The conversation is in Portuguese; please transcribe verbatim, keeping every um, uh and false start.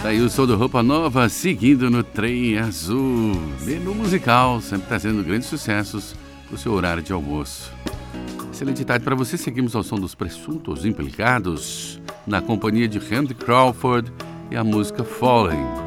Daí o som do Roupa Nova, seguindo no Trem Azul. Menu musical, sempre trazendo grandes sucessos no seu horário de almoço. Excelente tarde para você. Seguimos ao som dos Presuntos Implicados, na companhia de Randy Crawford e a música Falling.